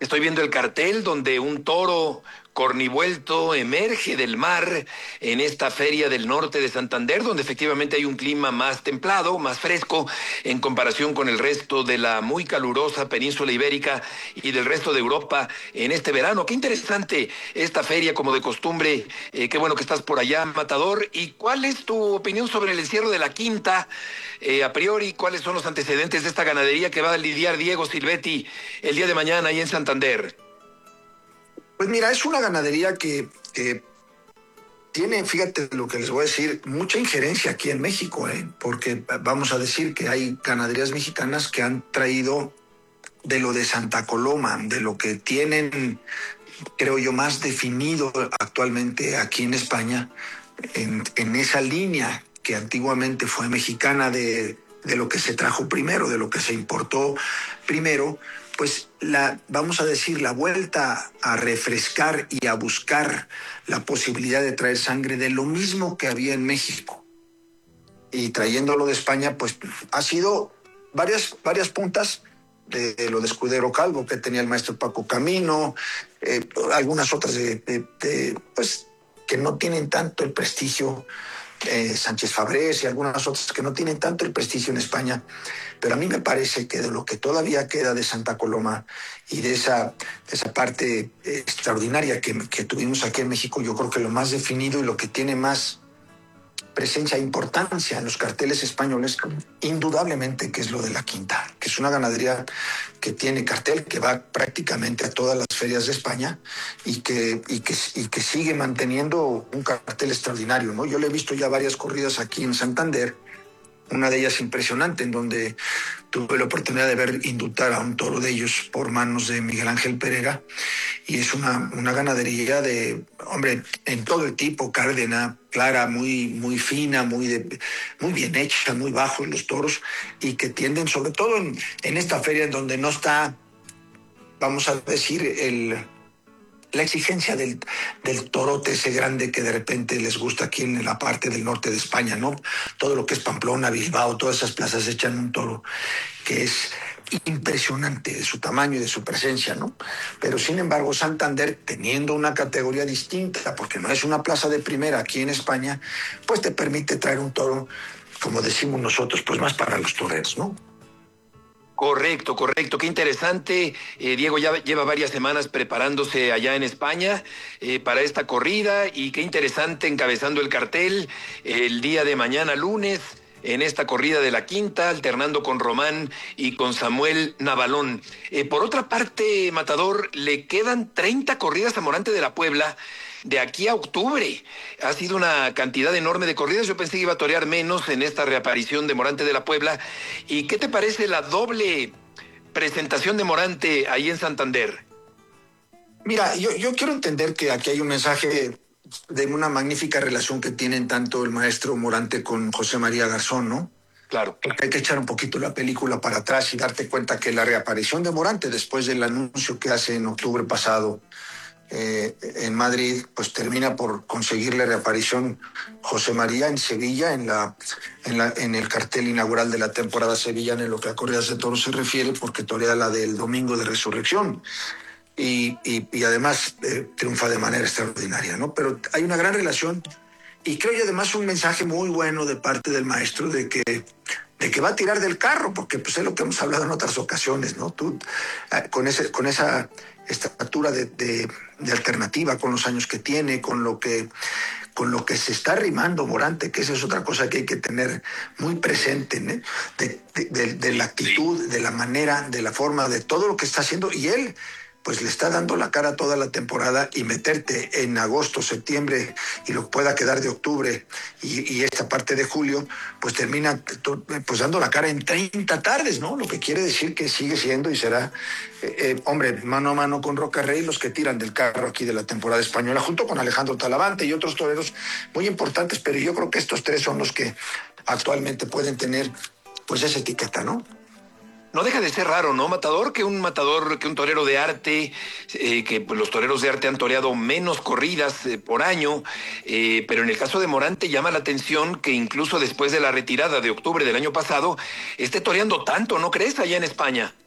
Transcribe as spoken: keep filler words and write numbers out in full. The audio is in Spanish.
Estoy viendo el cartel donde un toro cornivuelto emerge del mar en esta feria del norte de Santander, donde efectivamente hay un clima más templado, más fresco, en comparación con el resto de la muy calurosa península ibérica y del resto de Europa en este verano. Qué interesante esta feria, como de costumbre. Eh, qué bueno que estás por allá, Matador. ¿Y cuál es tu opinión sobre el encierro de la Quinta? Eh, a priori, ¿cuáles son los antecedentes de esta ganadería que va a lidiar Diego Silvetti el día de mañana ahí en Santander? Pues mira, es una ganadería que, que tiene, fíjate lo que les voy a decir, mucha injerencia aquí en México, ¿eh? Porque vamos a decir que hay ganaderías mexicanas que han traído de lo de Santa Coloma, de lo que tienen, creo yo, más definido actualmente aquí en España, en, en esa línea que antiguamente fue mexicana de, de lo que se trajo primero, de lo que se importó primero. Pues la, vamos a decir, la vuelta a refrescar y a buscar la posibilidad de traer sangre de lo mismo que había en México y trayéndolo de España, pues ha sido varias, varias puntas de, de lo de Escudero Calvo que tenía el maestro Paco Camino, eh, algunas otras de, de, de, pues que no tienen tanto el prestigio, eh, Sánchez Fabrés y algunas otras que no tienen tanto el prestigio en España. Pero a mí me parece que de lo que todavía queda de Santa Coloma y de esa, de esa parte extraordinaria que, que tuvimos aquí en México, yo creo que lo más definido y lo que tiene más presencia e importancia en los carteles españoles, indudablemente que es lo de la Quinta, que es una ganadería que tiene cartel, que va prácticamente a todas las ferias de España y que, y que, y que sigue manteniendo un cartel extraordinario, ¿no? Yo le he visto ya varias corridas aquí en Santander, una de ellas impresionante, en donde tuve la oportunidad de ver indultar a un toro de ellos por manos de Miguel Ángel Pereira, y es una, una ganadería de, hombre, en todo el tipo, cárdena, clara, muy, muy fina, muy, de, muy bien hecha, muy bajos los toros, y que tienden, sobre todo en, en esta feria en donde no está, vamos a decir, el... la exigencia del, del torote ese grande que de repente les gusta aquí en la parte del norte de España, ¿no? Todo lo que es Pamplona, Bilbao, todas esas plazas echan un toro que es impresionante de su tamaño y de su presencia, ¿no? Pero sin embargo, Santander, teniendo una categoría distinta, porque no es una plaza de primera aquí en España, pues te permite traer un toro, como decimos nosotros, pues más para los toreros, ¿no? Correcto, correcto. Qué interesante. Eh, Diego ya lleva varias semanas preparándose allá en España eh, para esta corrida, y qué interesante encabezando el cartel el día de mañana lunes en esta corrida de la Quinta, alternando con Román y con Samuel Navalón. Eh, por otra parte, Matador, le quedan treinta corridas a Morante de la Puebla de aquí a octubre. Ha sido una cantidad enorme de corridas. Yo pensé que iba a torear menos en esta reaparición de Morante de la Puebla. ¿Y qué te parece la doble presentación de Morante ahí en Santander? Mira, yo, yo quiero entender que aquí hay un mensaje de una magnífica relación que tienen tanto el maestro Morante con José María Garzón, ¿no? Claro. Porque hay que echar un poquito la película para atrás y darte cuenta que la reaparición de Morante después del anuncio que hace en octubre pasado eh, en Madrid, pues termina por conseguir la reaparición José María en Sevilla, en, la, en, la, en el cartel inaugural de la temporada sevillana en lo que a corridas de toros se refiere, porque torea la del Domingo de Resurrección. Y, y, y además eh, triunfa de manera extraordinaria, ¿no? Pero hay una gran relación y creo yo además un mensaje muy bueno de parte del maestro de que, de que va a tirar del carro, porque pues es lo que hemos hablado en otras ocasiones, ¿no? Tú, eh, con, ese, con esa estatura de, de, de alternativa, con los años que tiene, con lo que, con lo que se está arrimando Morante, que esa es otra cosa que hay que tener muy presente, ¿no? de, de, de, de la actitud, de la manera, de la forma, de todo lo que está haciendo, y él pues le está dando la cara toda la temporada, y meterte en agosto, septiembre y lo pueda quedar de octubre y, y esta parte de julio, pues termina pues dando la cara en treinta tardes, ¿no? Lo que quiere decir que sigue siendo y será, eh, eh, hombre, mano a mano con Roca Rey, los que tiran del carro aquí de la temporada española, junto con Alejandro Talavante y otros toreros muy importantes, pero yo creo que estos tres son los que actualmente pueden tener pues esa etiqueta, ¿no? No deja de ser raro, ¿no, Matador? Que un matador, que un torero de arte, eh, que pues, los toreros de arte han toreado menos corridas eh, por año, eh, pero en el caso de Morante llama la atención que incluso después de la retirada de octubre del año pasado, esté toreando tanto, ¿no crees, allá en España?